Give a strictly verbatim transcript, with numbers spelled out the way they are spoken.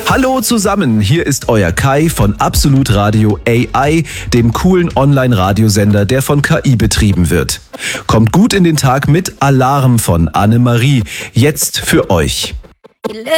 Hallo zusammen, hier ist euer Kai von Absolut Radio A I, dem coolen Online-Radiosender, der von K I betrieben wird. Kommt gut in den Tag mit Alarm von Annemarie, jetzt für euch. He